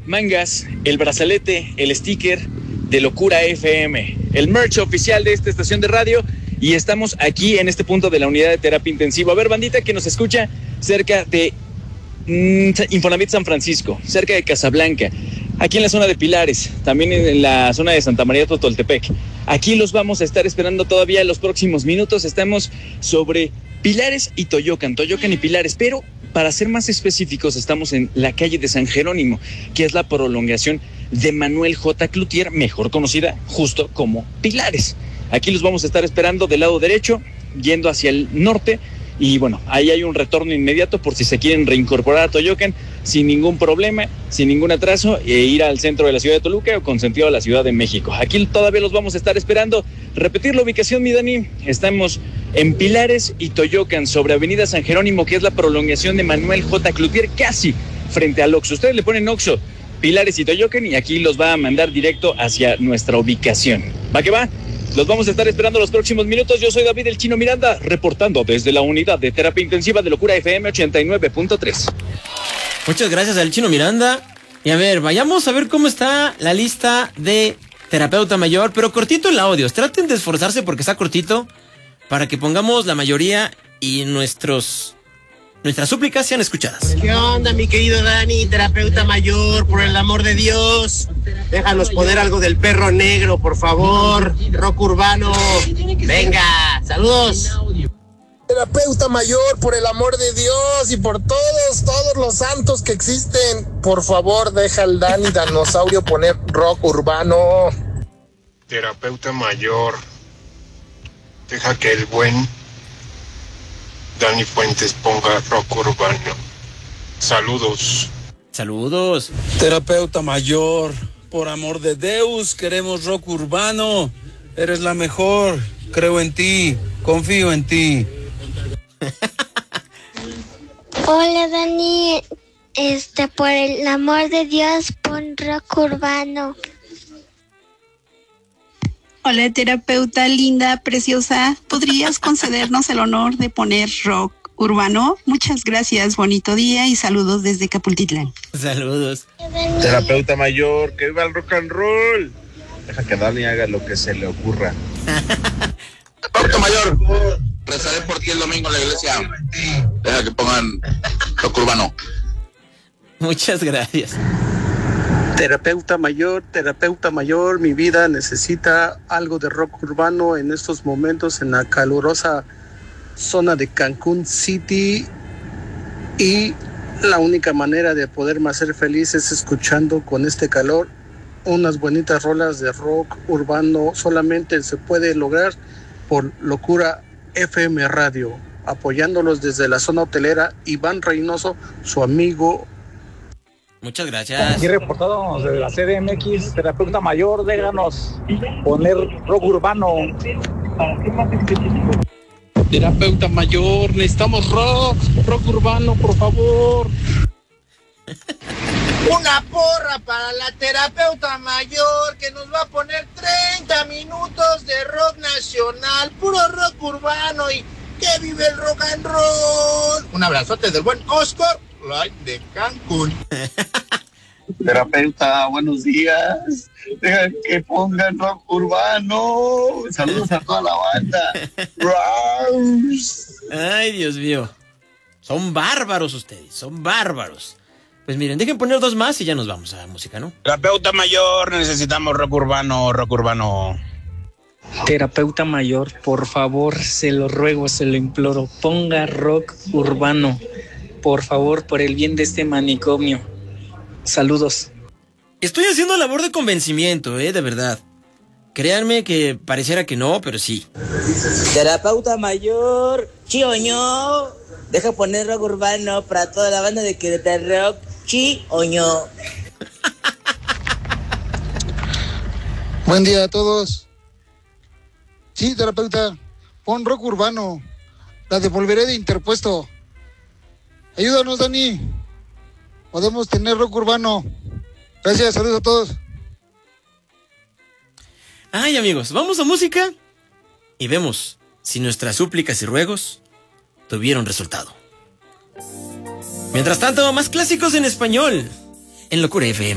mangas, el brazalete, el sticker de Locura FM, el merch oficial de esta estación de radio, y estamos aquí en este punto de la unidad de terapia intensiva. A ver, bandita que nos escucha cerca de Infonavit San Francisco, cerca de Casablanca, aquí en la zona de Pilares, también en la zona de Santa María Totoltepec. Aquí los vamos a estar esperando todavía en los próximos minutos. Estamos sobre Pilares y Toyocan y Pilares, pero para ser más específicos estamos en la calle de San Jerónimo, que es la prolongación de Manuel J. Cloutier, mejor conocida justo como Pilares. Aquí los vamos a estar esperando del lado derecho, yendo hacia el norte. Y bueno, ahí hay un retorno inmediato por si se quieren reincorporar a Toyocan sin ningún problema, sin ningún atraso, e ir al centro de la ciudad de Toluca o con sentido a la Ciudad de México. Aquí todavía los vamos a estar esperando. Repetir la ubicación, mi Dani. Estamos en Pilares y Toyocan, sobre Avenida San Jerónimo, que es la prolongación de Manuel J. Cloutier, casi frente al Oxxo. Ustedes le ponen Oxxo, Pilares y Toyocan, y aquí los va a mandar directo hacia nuestra ubicación. ¿Va que va? Los vamos a estar esperando los próximos minutos. Yo soy David el Chino Miranda, reportando desde la unidad de terapia intensiva de Locura FM 89.3. Muchas gracias al Chino Miranda. Y a ver, vayamos a ver cómo está la lista de terapeuta mayor, pero cortito el audio. Traten de esforzarse porque está cortito, para que pongamos la mayoría y nuestras súplicas sean escuchadas. ¿Qué onda, mi querido Dani, terapeuta mayor? Por el amor de Dios, déjanos poner algo del Perro Negro, por favor. Rock urbano. Venga, saludos. Terapeuta mayor, por el amor de Dios y por todos los santos que existen, por favor, deja al Dani Danosaurio poner rock urbano. Terapeuta mayor, deja que el buen Dani Fuentes ponga rock urbano. Saludos. Saludos. Terapeuta mayor, por amor de Deus, queremos rock urbano. Eres la mejor. Creo en ti. Confío en ti. Hola, Dani. Por el amor de Dios, pon rock urbano. Hola, terapeuta linda, preciosa. ¿Podrías concedernos el honor de poner rock urbano? Muchas gracias, bonito día y saludos desde Capultitlán. Saludos. Terapeuta mayor, que viva el rock and roll. Deja que Dani haga lo que se le ocurra. Terapeuta mayor, rezaré por ti el domingo en la iglesia. Deja que pongan rock urbano. Muchas gracias. Terapeuta mayor, mi vida necesita algo de rock urbano en estos momentos en la calurosa zona de Cancún City, y la única manera de poderme hacer feliz es escuchando con este calor unas bonitas rolas de rock urbano. Solamente se puede lograr por Locura FM Radio, apoyándolos desde la zona hotelera. Iván Reynoso, su amigo. Muchas gracias. Aquí reportado desde la CDMX, terapeuta mayor, déjanos poner rock urbano. Terapeuta mayor, necesitamos rock urbano, por favor. Una porra para la terapeuta mayor, que nos va a poner 30 minutos de rock nacional, puro rock urbano, y que vive el rock and roll. Un abrazote del buen Oscar de Cancún. Terapeuta, buenos días. Deja que pongan rock urbano. Saludos a toda la banda. Ay, Dios mío. Son bárbaros ustedes, son bárbaros. Pues miren, dejen poner dos más y ya nos vamos a la música, ¿no? Terapeuta mayor, necesitamos rock urbano, rock urbano. Terapeuta mayor, por favor, se lo ruego, se lo imploro, ponga rock urbano, por favor, por el bien de este manicomio. Saludos. Estoy haciendo labor de convencimiento, de verdad. Créanme que pareciera que no, pero sí. Terapeuta mayor, chioño, deja poner rock urbano para toda la banda de Querétaro Rock, chioño. Buen día a todos. Sí, terapeuta, pon rock urbano. La devolveré de interpuesto. Ayúdanos, Dani. Podemos tener rock urbano. Gracias, saludos a todos. Ay, amigos, vamos a música y vemos si nuestras súplicas y ruegos tuvieron resultado. Mientras tanto, más clásicos en español en Locura FM.